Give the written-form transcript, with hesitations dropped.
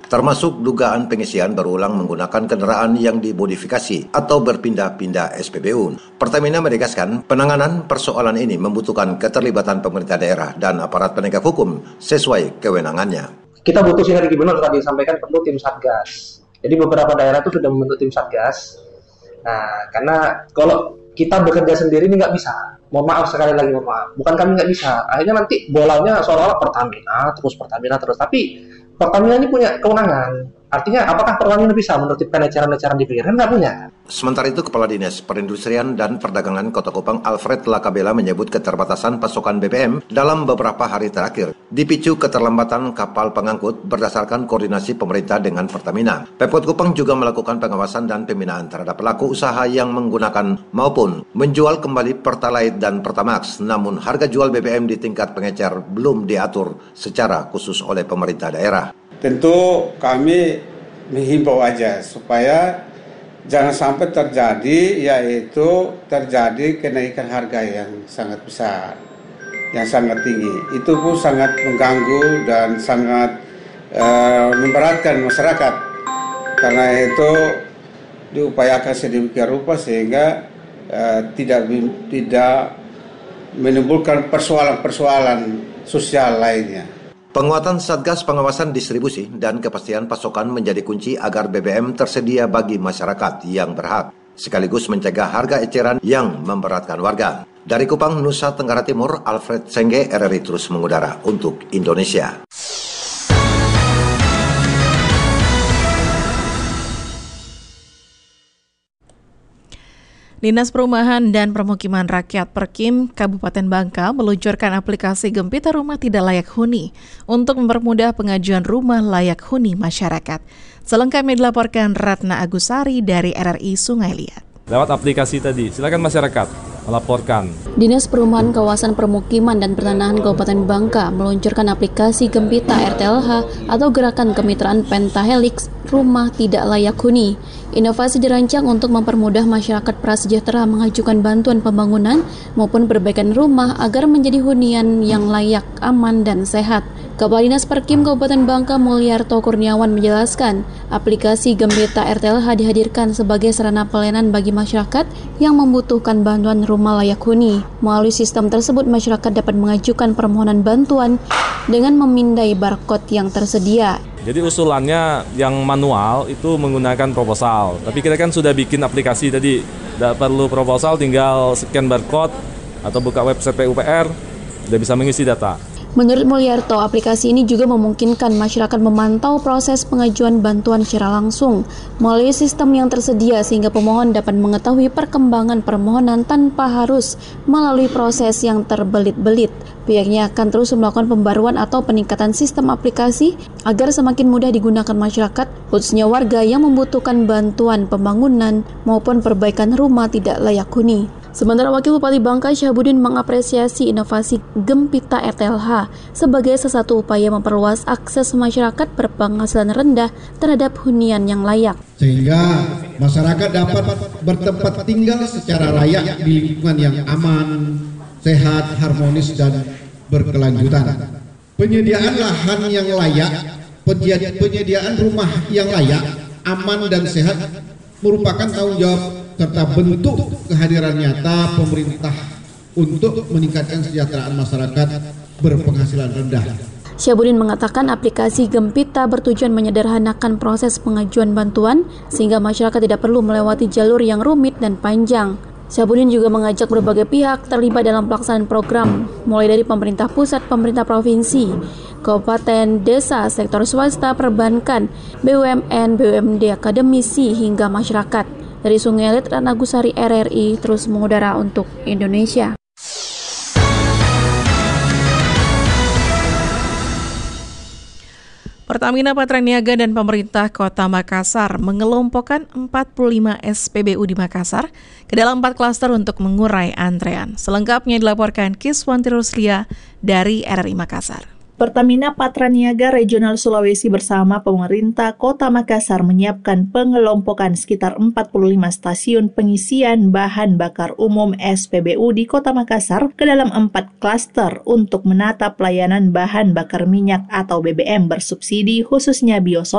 termasuk dugaan pengisian berulang menggunakan kendaraan yang dimodifikasi atau berpindah-pindah SPBU. Pertamina menegaskan penanganan persoalan ini membutuhkan keterlibatan pemerintah daerah dan aparat penegak hukum sesuai kewenangannya. Kita butuh sinergi, benar tadi disampaikan, perlu tim satgas. Jadi beberapa daerah itu sudah membentuk tim satgas. Nah, karena kalau kita bekerja sendiri ini nggak bisa. Mohon maaf, sekali lagi mohon maaf. Bukan kami nggak bisa. Akhirnya nanti bolanya seolah-olah Pertamina terus. Tapi Pertamina ini punya kewenangan. Artinya, apakah Pertamina bisa menertibkan eceran-eceran di pinggir? Nggak punya. Sementara itu, Kepala Dinas Perindustrian dan Perdagangan Kota Kupang Alfred Lakabela menyebut keterbatasan pasokan BBM dalam beberapa hari terakhir dipicu keterlambatan kapal pengangkut berdasarkan koordinasi pemerintah dengan Pertamina. Pemkot Kupang juga melakukan pengawasan dan pembinaan terhadap pelaku usaha yang menggunakan maupun menjual kembali Pertalite dan Pertamax, namun harga jual BBM di tingkat pengecer belum diatur secara khusus oleh pemerintah daerah. Tentu kami menghimbau aja supaya jangan sampai terjadi kenaikan harga yang sangat besar, yang sangat tinggi. Itu pun sangat mengganggu dan sangat memberatkan masyarakat. Karena itu diupayakan sedemikian rupa sehingga tidak menimbulkan persoalan-persoalan sosial lainnya. Penguatan Satgas Pengawasan Distribusi dan kepastian pasokan menjadi kunci agar BBM tersedia bagi masyarakat yang berhak, sekaligus mencegah harga eceran yang memberatkan warga. Dari Kupang, Nusa Tenggara Timur, Alfred Sengge, RRI terus mengudara untuk Indonesia. Dinas Perumahan dan Permukiman Rakyat Perkim Kabupaten Bangka meluncurkan aplikasi Gempita Rumah Tidak Layak Huni untuk mempermudah pengajuan rumah layak huni masyarakat. Selengkapnya dilaporkan Ratna Agusari dari RRI Sungai Liat. Lewat aplikasi tadi, silakan masyarakat melaporkan. Dinas Perumahan Kawasan Permukiman dan Pertanahan Kabupaten Bangka meluncurkan aplikasi Gempita RTLH atau Gerakan Kemitraan Pentahelix Rumah Tidak Layak Huni. Inovasi dirancang untuk mempermudah masyarakat prasejahtera mengajukan bantuan pembangunan maupun perbaikan rumah agar menjadi hunian yang layak, aman, dan sehat. Kepala Dinas Perkim Kabupaten Bangka Mulyarto Kurniawan menjelaskan, aplikasi Gempita RTLH dihadirkan sebagai sarana pelayanan bagi masyarakat yang membutuhkan bantuan rumah layak huni. Melalui sistem tersebut, masyarakat dapat mengajukan permohonan bantuan dengan memindai barcode yang tersedia. Jadi usulannya yang manual itu menggunakan proposal. Tapi kita kan sudah bikin aplikasi tadi. Tidak perlu proposal, tinggal scan barcode atau buka website PUPR, sudah bisa mengisi data. Menurut Mulyarto, aplikasi ini juga memungkinkan masyarakat memantau proses pengajuan bantuan secara langsung melalui sistem yang tersedia sehingga pemohon dapat mengetahui perkembangan permohonan tanpa harus melalui proses yang terbelit-belit. Pihaknya akan terus melakukan pembaruan atau peningkatan sistem aplikasi agar semakin mudah digunakan masyarakat, khususnya warga yang membutuhkan bantuan pembangunan maupun perbaikan rumah tidak layak huni. Sementara Wakil Bupati Bangka Syahabudin mengapresiasi inovasi Gempita RTLH sebagai salah satu upaya memperluas akses masyarakat berpenghasilan rendah terhadap hunian yang layak. Sehingga masyarakat dapat bertempat tinggal secara layak di lingkungan yang aman, sehat, harmonis, dan berkelanjutan. Penyediaan lahan yang layak, penyediaan rumah yang layak, aman, dan sehat merupakan tanggung jawab serta bentuk kehadiran nyata pemerintah untuk meningkatkan kesejahteraan masyarakat berpenghasilan rendah. Syahabudin mengatakan aplikasi Gempita bertujuan menyederhanakan proses pengajuan bantuan sehingga masyarakat tidak perlu melewati jalur yang rumit dan panjang. Syahabudin juga mengajak berbagai pihak terlibat dalam pelaksanaan program, mulai dari pemerintah pusat, pemerintah provinsi, kabupaten, desa, sektor swasta, perbankan, BUMN, BUMD, akademisi, hingga masyarakat. Dari Sungai Liat, Ratna Agusari, RRI terus mengudara untuk Indonesia. Pertamina Patraniaga dan pemerintah Kota Makassar mengelompokkan 45 SPBU di Makassar ke dalam 4 klaster untuk mengurai antrean. Selengkapnya dilaporkan Kiswanti Ruslia dari RRI Makassar. Pertamina Patraniaga Regional Sulawesi bersama pemerintah Kota Makassar menyiapkan pengelompokan sekitar 45 stasiun pengisian bahan bakar umum SPBU di Kota Makassar ke dalam 4 klaster untuk menata pelayanan bahan bakar minyak atau BBM bersubsidi khususnya biosolar.